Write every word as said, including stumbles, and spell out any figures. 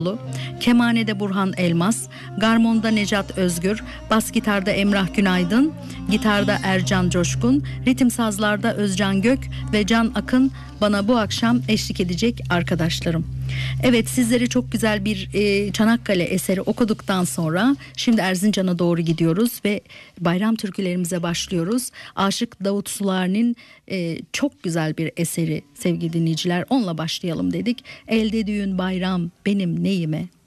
Kemanede Burhan Elmas, Garmonda Necat Özgür, bas gitarda Emrah Günaydın, gitarda Ercan Coşkun, ritim sazlarda Özcan Gök ve Can Akın bana bu akşam eşlik edecek arkadaşlarım. Evet, sizlere çok güzel bir e, Çanakkale eseri okuduktan sonra şimdi Erzincan'a doğru gidiyoruz ve bayram türkülerimize başlıyoruz. Aşık Davut Sular'ın e, çok güzel bir eseri sevgili dinleyiciler, onunla başlayalım dedik. Elde düğün bayram benim neyime.